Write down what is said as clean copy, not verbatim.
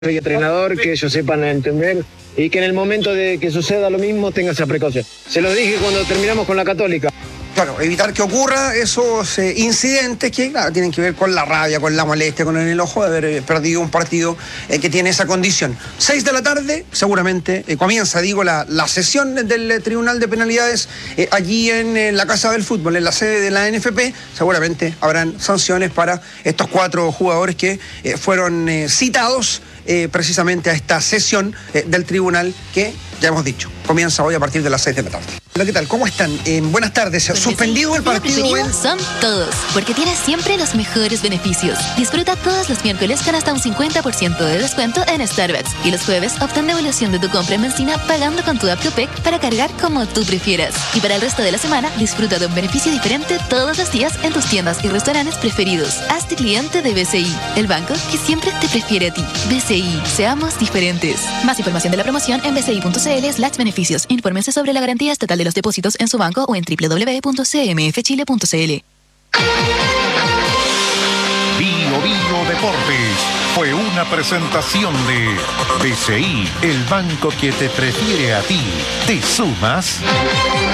soy entrenador, que ellos sepan entender y que en el momento de que suceda lo mismo tengan esa precaución. Se lo dije cuando terminamos con la Católica. Claro, evitar que ocurra esos incidentes que, claro, tienen que ver con la rabia, con la molestia, con el enojo de haber perdido un partido que tiene esa condición. 6 de la tarde, seguramente comienza, la sesión del Tribunal de Penalidades allí en la Casa del Fútbol, en la sede de la NFP. Seguramente habrán sanciones para estos 4 jugadores que fueron citados precisamente a esta sesión del tribunal que, ya hemos dicho, comienza hoy a partir de las 6 de la tarde. Hola, ¿qué tal? ¿Cómo están? Buenas tardes. ¿Suspendido el partido? Son todos, porque tienes siempre los mejores beneficios. Disfruta todos los miércoles con hasta un 50% de descuento en Starbucks. Y los jueves obtén devolución de tu compra en benzina pagando con tu app Copec para cargar como tú prefieras. Y para el resto de la semana, disfruta de un beneficio diferente todos los días en tus tiendas y restaurantes preferidos. Hazte cliente de BCI, el banco que siempre te prefiere a ti. BCI, seamos diferentes. Más información de la promoción en bci.cl/beneficios. Infórmense sobre la garantía estatal de los depósitos en su banco o en www.cmfchile.cl. Bio Deportes fue una presentación de BCI, el banco que te prefiere a ti. ¿Te sumas?